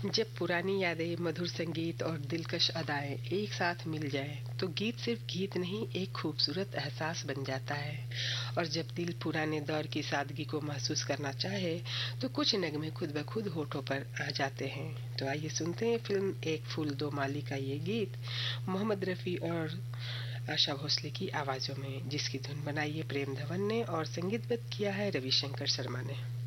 जब पुरानी यादें, मधुर संगीत और दिलकश अदाएं एक साथ मिल जाएं, तो गीत सिर्फ गीत नहीं, एक खूबसूरत एहसास बन जाता है। और जब दिल पुराने दौर की सादगी को महसूस करना चाहे, तो कुछ नगमे खुद ब खुद होठों पर आ जाते हैं। तो आइए सुनते हैं फिल्म एक फूल दो माली का ये गीत, मोहम्मद रफ़ी और आशा भोसले की आवाज़ों में, जिसकी धुन बनाई है प्रेम धवन ने और संगीतबद्ध किया है रविशंकर शर्मा ने।